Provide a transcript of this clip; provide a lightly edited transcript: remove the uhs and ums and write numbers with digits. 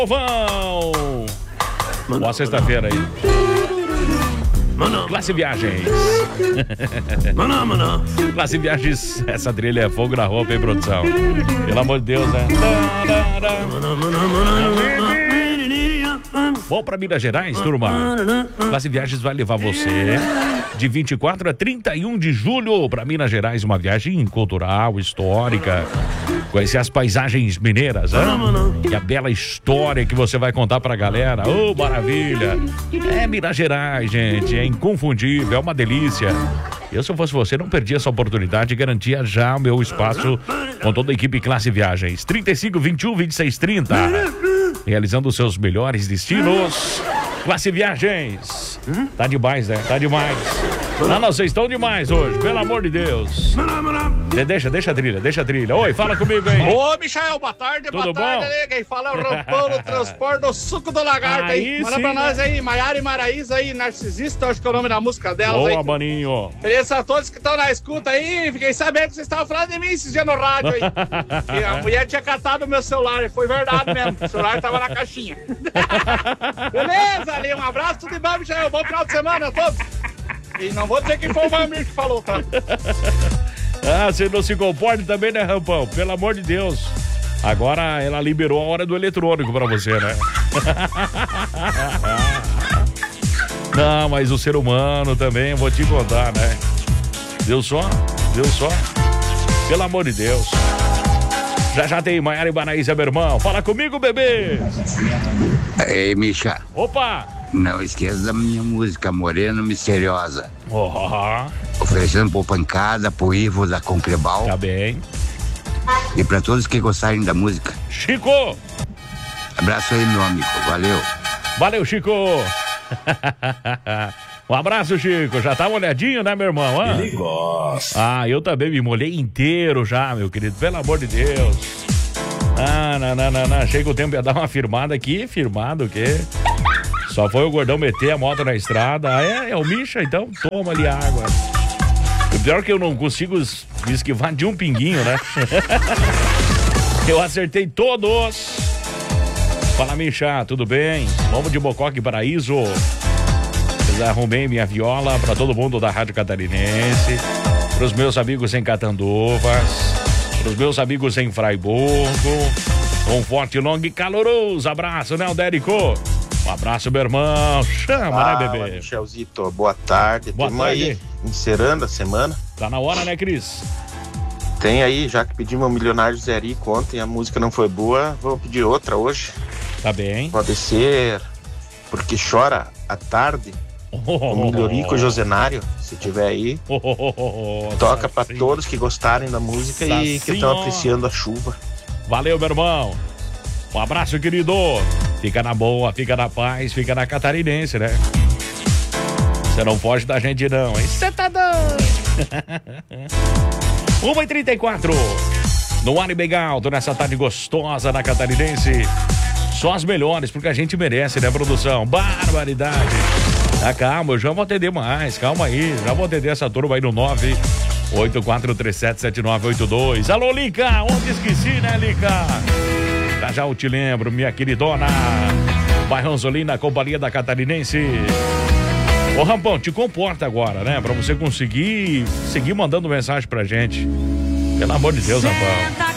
Povão! Boa sexta-feira aí. Classe Viagens. Classe Viagens, essa trilha é fogo na roupa, hein, produção? Pelo amor de Deus, né? Bom, pra Minas Gerais, turma. Classe Viagens vai levar você de 24 a 31 de julho pra Minas Gerais, uma viagem cultural, histórica. Conhecer as paisagens mineiras, né? E a bela história que você vai contar pra galera. Oh, maravilha! É Minas Gerais, gente, é inconfundível, é uma delícia. Eu, se eu fosse você, não perdia essa oportunidade e garantia já o meu espaço com toda a equipe Classe Viagens. 35, 21, 26, 30. Realizando os seus melhores destinos. Classe Viagens. Tá demais, né? Tá demais. Não, vocês estão demais hoje, pelo amor de Deus. Deixa a trilha. Oi, fala comigo aí. Ô, Michael, boa tarde, Tudo boa tarde. bom? Quem fala é o Rampão do Transporte do Suco do Lagarto aí. Manda sim, pra nós né? aí, Maiara e Maraísa aí, Narcisista, acho que é o nome da música delas Boa, aí. maninho. Beleza a todos que estão na escuta aí, fiquei sabendo que vocês estavam falando de mim esses dias no rádio aí. E a mulher tinha catado o meu celular, e foi verdade mesmo, o celular tava na caixinha. Beleza, ali, um abraço, tudo de bom, Michael, bom final de semana a todos. E não vou dizer quem foi o Mamir que falou, tá? Você não se comporte também, né, Rampão? Pelo amor de Deus. Agora ela liberou a hora do eletrônico pra você, né? Não, mas o ser humano também, eu vou te contar, né? Deu só? Pelo amor de Deus. Já tem Maiara e Maraísa, meu irmão. Fala comigo, bebê. Ei, Micha, Opa! não esqueça da minha música Morena Misteriosa. Oh, Oferecendo por pancada, pro Ivo da Concrebal. tá bem. E pra todos que gostarem da música. Chico! Abraço aí, meu amigo. Valeu. Valeu, Chico! Um abraço, Chico. Já tá molhadinho, né, meu irmão? Ele gosta. Ah, eu também me molhei inteiro já, meu querido. Pelo amor de Deus. Não. Chega o tempo ia dar uma firmada aqui. Firmado o quê? Só foi o gordão meter a moto na estrada. Ah, é o Misha, então toma ali água. O pior é que eu não consigo me esquivar de um pinguinho, né? Eu acertei todos. Fala, Misha, tudo bem? Vamos de Mocoque Paraíso. Eu arrumei minha viola para todo mundo da Rádio Catarinense, pros meus amigos em Catanduvas, pros meus amigos em Fraiburgo. Um forte, longo e caloroso abraço, né, Dérico? Um abraço, meu irmão. Chama, né, bebê? Michelzito, boa tarde. Boa Tamo tarde. aí, encerrando a semana. Tá na hora, né, Cris? Tem aí, já que pedimos o Milionário Zerico ontem, a música não foi boa, vou pedir outra hoje. Tá bem. Pode ser Porque Chora à Tarde, o Milhorico Josenário, se tiver aí. Toca pra todos que gostarem da música e que estão apreciando a chuva. Valeu, meu irmão. Um abraço, querido. Fica na boa, fica na paz, fica na catarinense, né? Você não foge da gente, não, hein? Você tá doido? 1h34. No ar e bem alto, nessa tarde gostosa na catarinense. Só as melhores, porque a gente merece, né, produção? Barbaridade. Ah, calma, eu já vou atender mais. Calma aí, já vou atender essa turma aí no 984377982. Alô, Lica, onde esqueci, né, Lica? Já eu te lembro, minha queridona. Bairro Anzolina, Companhia da Catarinense. Ô, Rampão, te comporta agora, né? Pra você conseguir seguir mandando mensagem pra gente. Pelo amor de Deus, Rampão.